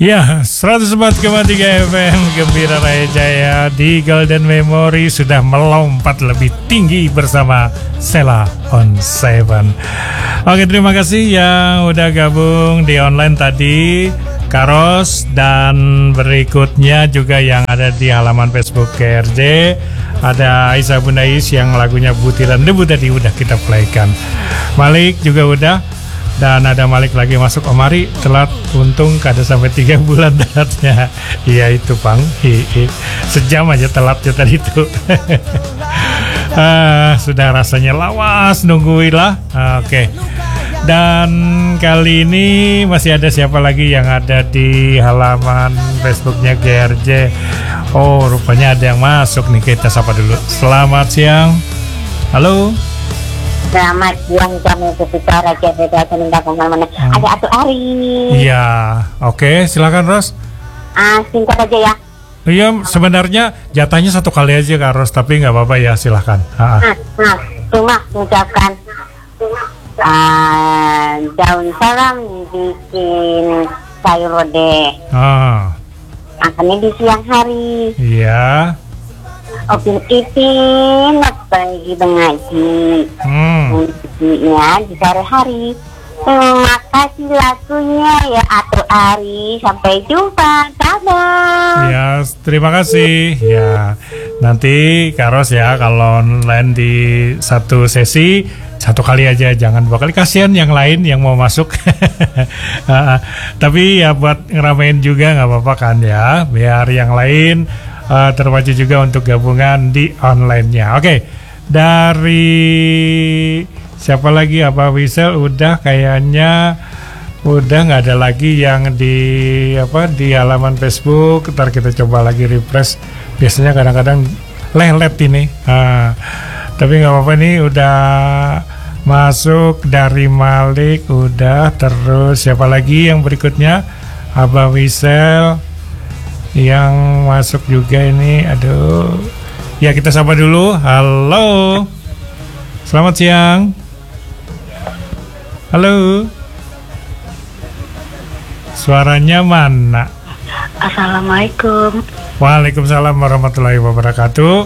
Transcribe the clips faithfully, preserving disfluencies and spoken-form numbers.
Ya, seratus empat koma tiga F M Gembira Raya Jaya di Golden Memory sudah melompat lebih tinggi bersama Sheila on Seven. Oke, terima kasih yang udah gabung di online tadi, Karos, dan berikutnya juga yang ada di halaman Facebook K R J. Ada Aisyah Bundais yang lagunya Butiran Debu tadi udah kita playkan. Malik juga udah. Dan ada Malik lagi masuk, Omari telat, untung kada sampai tiga bulan telatnya. Iya itu Bang, Hi-hi. Sejam aja telatnya tadi itu. ah, Sudah rasanya lawas nungguin lah. ah, Oke okay. Dan kali ini masih ada siapa lagi yang ada di halaman Facebooknya G R J. Oh rupanya ada yang masuk nih, kita sapa dulu. Selamat siang. Halo. Selamat siang, kami berbicara Raja Seninda kemana-mana. Hmm. Ada Atu Ari. Iya, oke, okay, silakan Ros. Ah, singkat aja ya. Iya, sebenarnya jatahnya satu kali aja Kak Ros, tapi nggak apa-apa ya, silakan. Nah, nah, cuma mengucapkan uh, daun salam dibikin sayur lodeh. Ah. Makannya di siang hari. Iya. Opin Ipin lagi mengaji hmm. ya di sore hari. Terima kasih lagunya ya Atu Ari. Sampai jumpa, dadah. Ya terima kasih ya. Nanti Karos ya kalau online di satu sesi satu kali aja, jangan dua kali, kasihan yang lain yang mau masuk. Tapi ya buat ngeramein juga nggak apa-apa kan ya, biar yang lain Uh, terpacu juga untuk gabungan di online-nya. Oke, okay. Dari siapa lagi? Apa Wisel? Udah kayaknya udah nggak ada lagi yang di apa di halaman Facebook. Ntar kita coba lagi refresh. Biasanya kadang-kadang lelet ini. Uh, tapi nggak apa-apa nih, udah masuk dari Malik. Udah, terus siapa lagi yang berikutnya? Abah Wisel yang masuk juga ini. Aduh. Ya kita sapa dulu. Halo. Selamat siang. Halo. Suaranya mana? Assalamualaikum. Waalaikumsalam warahmatullahi wabarakatuh.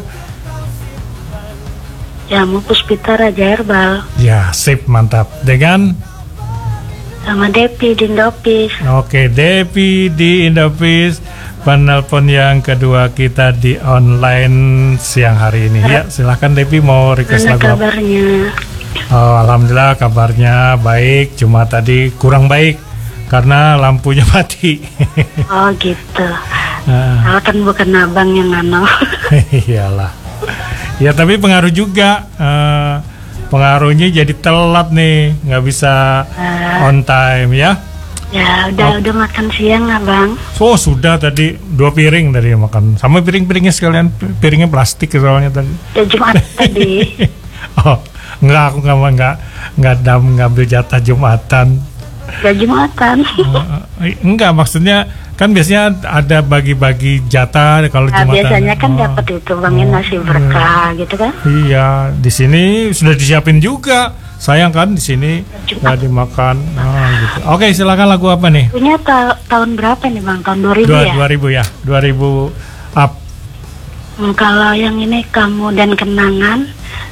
Ya, mau Puspita Raja Herbal. Ya, sip, mantap. Dengan sama Depi di Indopis. Oke, Depi di Indopis. Penelpon yang kedua kita di online siang hari ini. Ya, silahkan Depi, mau request lagu apa? Kabarnya? Oh, alhamdulillah kabarnya baik. Cuma tadi kurang baik karena lampunya mati. Oh gitu. Nah. Kan bukan abang yang ngano. Iyalah. Ya tapi pengaruh juga. Uh, pengaruhnya jadi telat nih, nggak bisa uh. on time ya. Ya udah oh. udah makan siang abang. Oh sudah tadi dua piring tadi makan. Sama piring-piringnya sekalian, piringnya plastik soalnya tadi. Ya Jumat tadi. Oh enggak, aku nggak nggak nggak dam ngambil jatah Jumatan. Ya Jumatan. uh, enggak, maksudnya kan biasanya ada bagi-bagi jatah kalau nah, Jumatan. Biasanya kan oh. dapat itu bangin nasi berkah hmm. gitu kan? Iya, di sini sudah disiapin juga. Sayang kan di sini nggak dimakan. Oh, gitu. Oke, silakan lagu apa nih? Punya ta- tahun berapa nih bang? Tahun dua ribu Dua, ya? dua ribu ya, dua ribu up. Hmm, kalau yang ini Kamu dan Kenangan,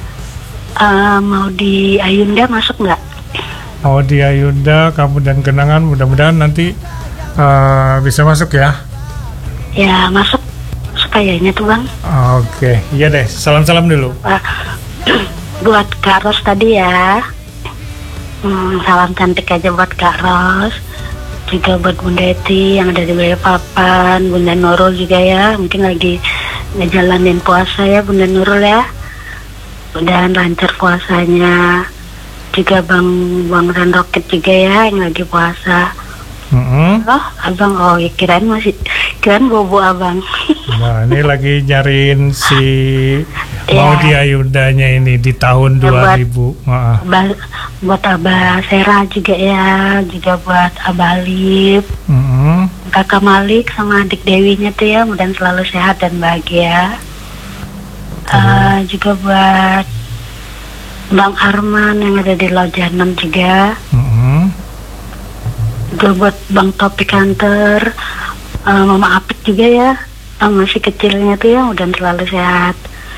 uh, mau di Ayunda masuk nggak? Mau di Ayunda, Kamu dan Kenangan, mudah-mudahan nanti uh, bisa masuk ya. Ya masuk, kayaknya tuh bang. Oke, iya deh. Salam-salam dulu. Uh, buat Kak Ros tadi ya, hmm, salam cantik aja buat Kak Ros, juga buat Bunda Eti yang ada di Balikpapan, Bunda Nurul juga ya, mungkin lagi ngejalanin puasa ya Bunda Nurul ya, mudahan lancar puasanya, juga Bang Bang Ren Rocket juga ya yang lagi puasa. Mm-hmm. Oh abang, oh ya kirain masih kirain bobo abang. Nah ini lagi nyariin si mau di Ayundanya ini di tahun ya, dua ribu. Buat, uh. buat Abah Sera juga ya, juga buat Abah Alif, mm-hmm. Kakak Malik sama adik Dewinya tuh ya, mudah selalu sehat dan bahagia. Mm. Uh, juga buat Bang Arman yang ada di Lojanem juga. Mm-hmm. Juga buat Bang Topik Hunter, uh, Mama Apik juga ya, uh, masih kecilnya tuh ya, mudah selalu sehat.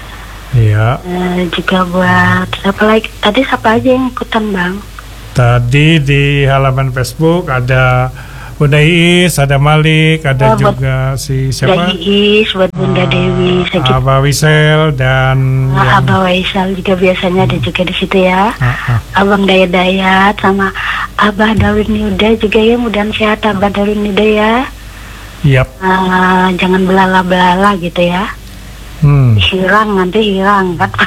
Iya. Uh, juga buat siapa lagi? Tadi siapa aja yang ikutan Bang? Tadi di halaman Facebook ada Bunda Iis, ada Malik, ada oh, juga si siapa? Bunda Iis, buat Bunda uh, Dewi, Sakit. Abah Wisel dan uh, yang... Abah Wisel juga biasanya hmm. ada juga di situ ya. Uh, uh. Abang Dayat-Dayat sama Abah Dawin Yuda juga ya, mudah sehat Abah Dawin Yuda ya. Yap. Uh, jangan belala-belala gitu ya. Hmm. Hilang nanti hilang kan.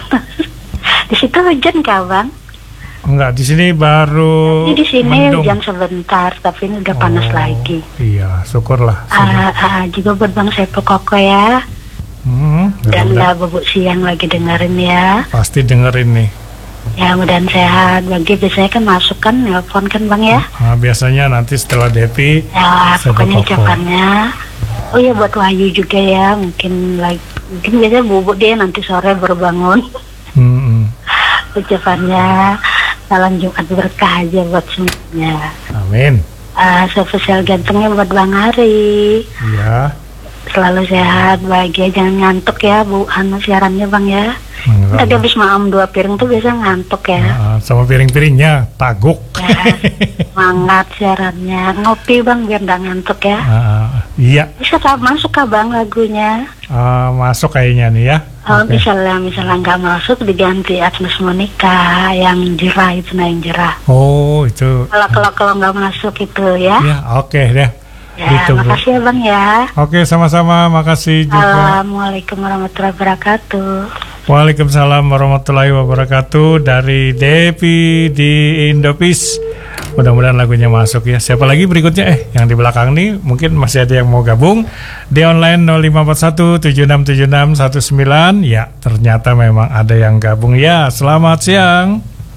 Di situ hujan kah Bang? Enggak, di sini baru. Jadi di sini hujan sebentar, tapi ini udah oh, panas lagi. Iya, syukurlah. Uh, uh, juga buat Bang Sepo Koko ya. Hmm, dan Mbak Bubuk Siang lagi dengerin ya. Pasti dengerin nih. Ya mudah-mudahan sehat. Bagi biasanya kan masuk kan nelfon kan Bang ya. Nah, biasanya nanti setelah Depi. Ya pokoknya ucapannya. Oh ya buat Wahyu juga ya, mungkin lagi mungkin biasanya bubuk dia nanti sore baru bangun. Hmm. Ucapannya salam Jumat berkah aja buat semuanya. Amin. Uh, spesial gantengnya buat Bang Ari. Iya. Selalu sehat, bahagia, jangan ngantuk ya Bu Anu siarannya Bang ya. Enggak, tadi habis maam dua piring tuh biasa ngantuk ya. Nah, sama piring-piringnya taguk. Ya, semangat siarannya, ngopi Bang biar nggak ngantuk ya. Uh, iya. Bisa tak masuk kah Bang lagunya? Uh, masuk kayaknya nih ya. Oh, okay. misalnya misalnya nggak masuk diganti Agnes Monica yang jerah itu, nah yang jerah. Oh itu. Kalau kalau kalau nggak masuk itu ya. Ya oke okay, deh. Ya, gitu, makasih ya Bang ya. Oke, sama-sama, makasih juga. Assalamualaikum warahmatullahi wabarakatuh. Waalaikumsalam warahmatullahi wabarakatuh. Dari Devi di Indopis. Mudah-mudahan lagunya masuk ya. Siapa lagi berikutnya? Eh, yang di belakang nih mungkin masih ada yang mau gabung. Di online nol lima empat satu tujuh enam tujuh enam satu sembilan. Ya, ternyata memang ada yang gabung ya. Selamat siang.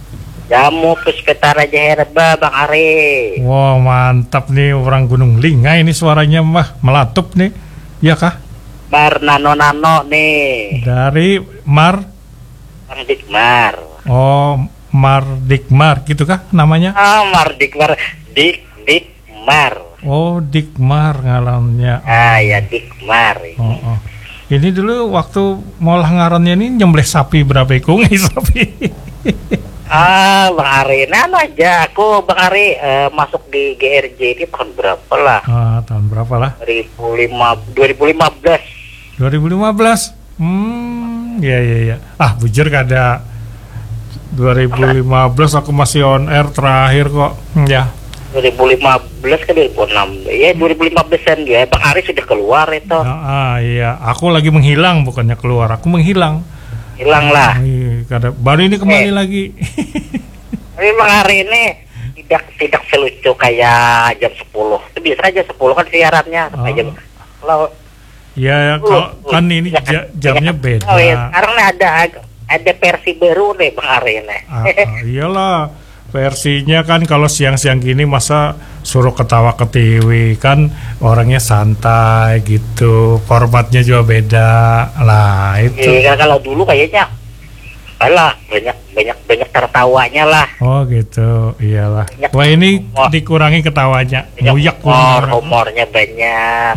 Jamu Puspeta Raja Herba Bang Ari. Wow, mantap nih orang Gunung Lingga ini suaranya mah melatup nih. Ya kah? Mar Nano Nano nih. Dari Mar Mardikmar. Oh, Mardikmar gitu kah namanya? Ah, Mardikmar. Dik Dikmar. Oh, Dikmar ngarannya. Ah, ya Dikmar. Oh, oh. Ini dulu waktu molah ngarannya ini nyembelih sapi berapa ekor sapi? Ah, Bang Ari, nano aja. Aku Bang Ari uh, masuk di G R J ini tahun berapa lah? Ah, tahun berapa lah? dua ribu lima, dua ribu lima belas. dua ribu lima belas. Hmm, ya ya ya. Ah, bujur kada. dua ribu lima belas aku masih on air terakhir kok. Hmm, ya. dua ribu lima belas ke dua ribu enam. Ya, dua ribu lima belasan ya. Bang Ari sudah keluar itu. Ah, ah iya. Aku lagi menghilang bukannya keluar. Aku menghilang. Hilang lah. Kada, baru ini kembali eh. lagi. Tapi Bang Ari ini tidak tidak selucu kayak jam sepuluh. Itu biasa aja sepuluh kan siarannya. Oh. Jam, kalau ya, kalau kan ini ya, jamnya beda. Oh, ya. Sekarang ada ada versi baru nih Bang Ari nih. Ah, ah, iyalah. Versinya kan kalau siang-siang gini masa suruh ketawa ke T V kan orangnya santai gitu, formatnya juga beda lah itu. Iya kalau dulu kayaknya, alah banyak banyak banyak tertawanya lah. Oh gitu, iyalah. Banyak. Wah ini humor. Dikurangi ketawanya, nguyak humor, humornya banyak.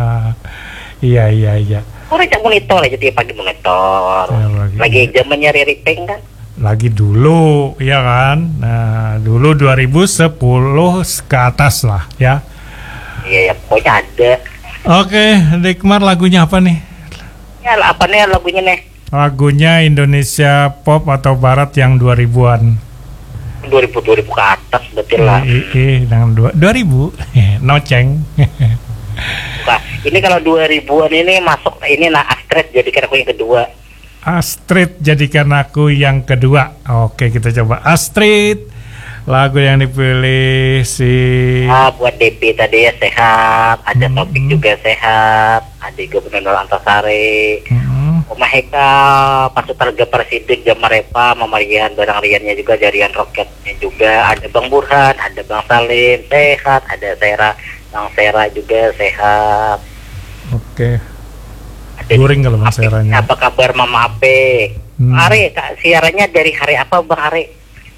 Iya iya iya. Orang cak monitor aja tiap pagi monitor. Ya, lagi lagi zamannya Riri Peng kan. Lagi dulu, ya kan? Nah, dulu dua ribu sepuluh ke atas lah, ya. Iya, ya, pokoknya ada. Oke, Dikmar lagunya apa nih? Ya, apa nih lagunya nih? Lagunya Indonesia Pop atau Barat yang dua ribuan. dua ribu dua ribu ke atas berarti lah. Iya, yang dua ribu. Noceng. Nah, ini kalau dua ribuan ini masuk ini nah Astrid jadikan aku yang kedua. Astrid jadikan aku yang kedua. Oke, kita coba Astrid. Lagu yang dipilih si ah, buat Depi tadi ya sehat, ada hmm. Topik juga sehat, ada Gubernur Antasari, hmm. Oma Heka, Pasutarga Persidik, Jamarepa, Mama Rian, Barang Riannya juga, Jarian Roketnya juga, ada Bang Burhan, ada Bang Salim sehat, ada Sera, Bang Sera juga sehat. Oke. Guring kalau Mas Seranya. Apa kabar Mama Ape? Hmm. Ari, kak, siarannya dari hari apa Bang Ari?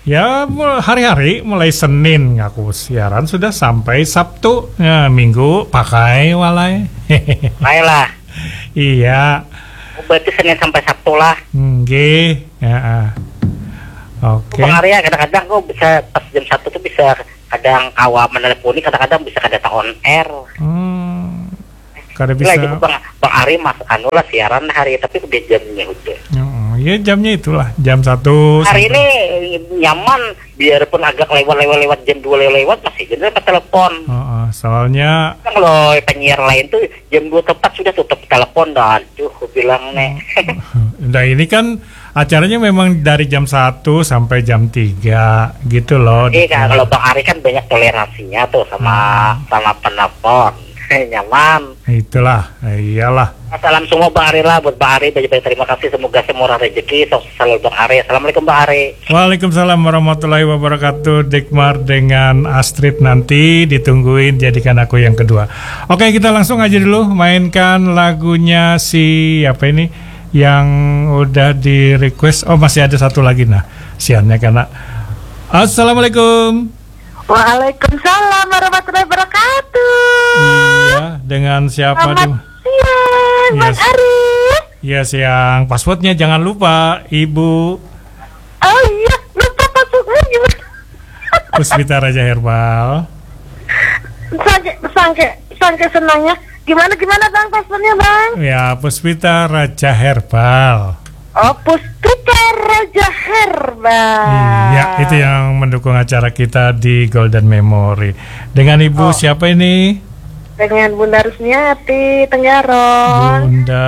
Ya mul- hari-hari mulai Senin aku siaran sudah sampai Sabtu, ya, Minggu pakai walai. Baiklah. Iya. Oh, berarti Senin sampai Sabtu lah. Nggih, ya. ah. Oke. Bang Arya kadang-kadang kok bisa pas jam satu tuh bisa kadang awal meneleponi, kadang-kadang bisa kadang on air. Hmm. Kada Bisa. bisa. Gitu, Bang, Bang Ari mas anu lah siaran hari tapi udah jamnya udah. Oh, ya jamnya itulah jam satu. Hari ini nyaman biarpun agak lewat-lewat-lewat jam dua lewat masih jadi dapat telepon. Oh, oh, soalnya Kalau penyiar lain tuh jam dua tepat sudah tutup telepon dan tuh bilang nih. nah ini kan acaranya memang dari jam satu sampai jam tiga gitu loh. Iya kan, kalau Bang Ari kan banyak toleransinya tuh sama Hmm. sama penelpon. Nyaman. Itulah, eh, iyalah. Salam semua Bang Ari lah buat Bang Ari, banyak-banyak terima kasih, semoga semurah rezeki. Selalu Bang Ari. Assalamualaikum Bang Ari. Waalaikumsalam warahmatullahi wabarakatuh. Dikmar dengan Astrid nanti ditungguin jadikan aku yang kedua. Oke, kita langsung aja dulu mainkan lagunya si apa ini yang udah di request. Oh, masih ada satu lagi nah. Siannya karena Assalamualaikum. Waalaikumsalam warahmatullahi wabarakatuh. Iya, dengan siapa di Selamat siang, Bang Yes. Ari. Iya, siang. Passwordnya jangan lupa, Ibu Oh iya, lupa passwordnya gimana? Puspita Raja Herbal. Sangke, sangke, sangke senangnya. Gimana gimana Bang passwordnya Bang? Ya, Puspita Raja Herbal. Oh, Puspita Raja Herbal. Iya, itu yang mendukung acara kita di Golden Memory. Dengan Ibu Oh. siapa ini? Dengan Bunda Rusmiati Tenggarong. Bunda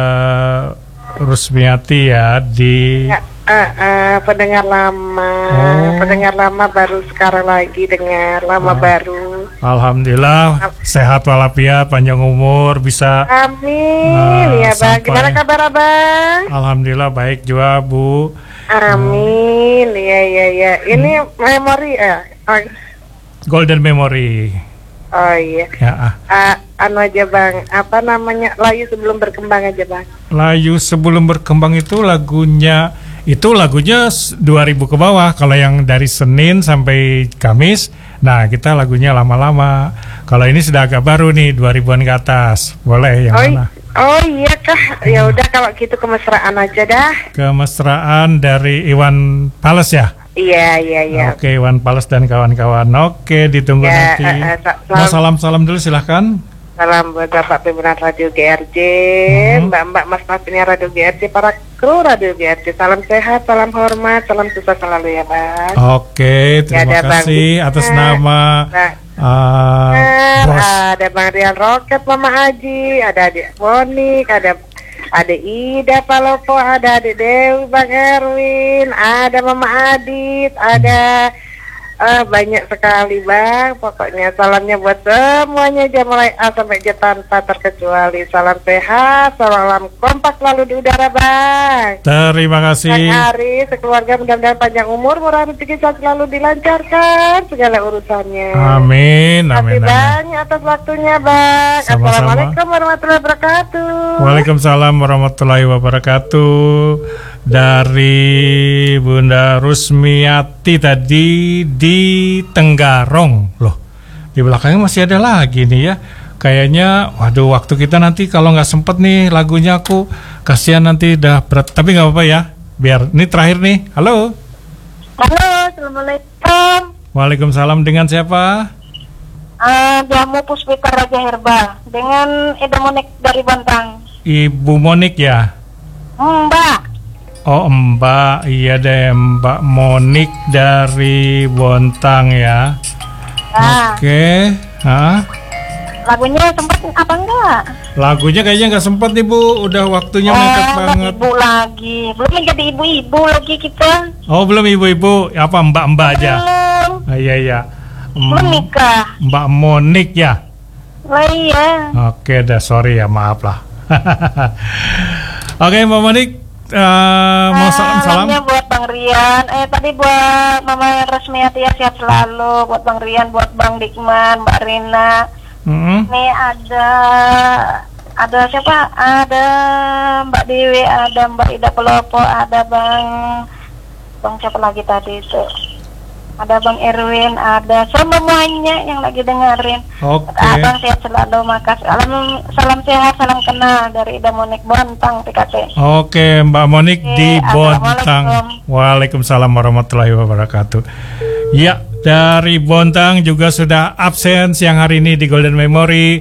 Rusmiati ya di Ya, uh, uh, pendengar lama, Oh. pendengar lama baru sekarang lagi dengar lama Oh. baru. Alhamdulillah sehat walafiat, panjang umur, bisa. Amin, Ah, ya Bang. sampai- Gimana kabar Abang? Alhamdulillah baik juga Bu. Amin, ya ya ya. Ini memori eh. Oh, Golden Memory. oh iya. Ya, ah. Ah, anu aja Bang, apa namanya? Layu sebelum berkembang aja Bang. Layu sebelum berkembang itu lagunya itu lagunya s- dua ribu ke bawah. Kalau yang dari Senin sampai Kamis, nah kita lagunya lama-lama. Kalau ini sudah agak baru nih, dua ribuan ke atas. Boleh yang Oh, mana? i- oh iya kah? Ya udah kalau gitu kemesraan aja dah. Kemesraan dari Iwan Pales ya? Iya iya iya. Oke, Iwan Pales dan kawan-kawan. Oke, ditunggu Ya, nanti. eh, eh, sa- Mau salam- salam-salam dulu silahkan. Salam buat Bapak pimpinan Radio G R J, Hmm. Mbak-mbak Mas Mas-nya Radio G R J, para kru Radio G R J. Salam sehat, salam hormat, salam sukses selalu ya Bang. Oke, terima Ya, ada Bang kasih atas Dika. nama Nah, uh, Benar, Bos. ada Bang Rian Roket, Mama Aji, ada adik Monik, ada ada Ida Palopo, ada adik Dewi, Bang Erwin, ada Mama Adit, ada eh, banyak sekali Bang. Pokoknya salamnya buat semuanya aja mulai A sampai Z tanpa terkecuali. Salam sehat, salam kompak lalu di udara Bang. Terima Bang kasih. Ari, sekeluarga mudah-mudahan panjang umur, murah rezeki selalu dilancarkan segala urusannya. Amin, Terima amin, kasih amin. banyak atas waktunya Bang. Sama-sama. Assalamualaikum warahmatullahi wabarakatuh. Waalaikumsalam warahmatullahi wabarakatuh. Dari Bunda Rusmiati tadi di Tenggarong. Loh, di belakangnya masih ada lagi nih ya. Kayaknya, waduh, waktu kita nanti kalau nggak sempet nih lagunya aku kasihan nanti udah berat. Tapi nggak apa-apa ya. Biar ini terakhir nih. Halo. Halo, assalamualaikum. Waalaikumsalam, dengan siapa? Uh, Jamu Puspita Raja Herbal dengan Eda Monik dari Bantang. Ibu Monik ya. Mbak. Oh, Mbak, iya deh, Mbak Monik dari Bontang ya. Nah, Oke, Hah? lagunya sempat apa enggak? Lagunya kayaknya nggak sempet nih Bu, udah waktunya mepet Eh, banget. ibu lagi, belum menjadi ibu-ibu lagi kita. Oh belum ibu-ibu, apa Mbak-Mbak aja? Belum, Ah, iya iya, belum M- nikah. Mbak Monik ya. Lah iya. Oke, dah sorry ya, maaf lah. Oke Mbak Monik, eh, mau salam-salam? Salamnya buat Bang Rian. Eh tadi buat Mama Resmiati ya, sehat selalu. Buat Bang Rian, buat Bang Dikman, Mbak Rina. Mm-mm. Nih ada ada siapa? Ada Mbak Dewi, ada Mbak Ida Pelopo, ada Bang Bang siapa lagi tadi itu? ada Bang Erwin, ada semuanya yang lagi dengerin. Oke. Abang sehat selalu, makasih. Salam, salam sehat, salam kenal dari Ida Monik Bontang T K T. Oke, Mbak Monik Oke, di Bontang. Assalamualaikum. Waalaikumsalam warahmatullahi wabarakatuh. Ya, dari Bontang juga sudah absen siang hari ini di Golden Memory.